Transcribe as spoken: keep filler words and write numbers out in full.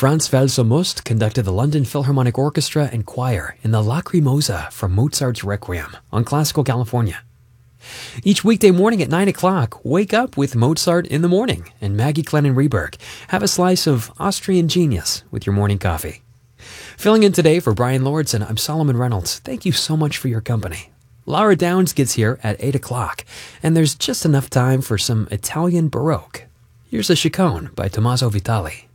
Franz Welser-Most conducted the London Philharmonic Orchestra and Choir in the Lacrimosa from Mozart's Requiem on Classical California. Each weekday morning at nine o'clock, wake up with Mozart in the Morning and Maggie Glennon Reberg. Have a slice of Austrian genius with your morning coffee. Filling in today for Brian Lordson, I'm Solomon Reynolds. Thank you so much for your company. Laura Downs gets here at eight o'clock, and there's just enough time for some Italian Baroque. Here's a Chaconne by Tommaso Vitali.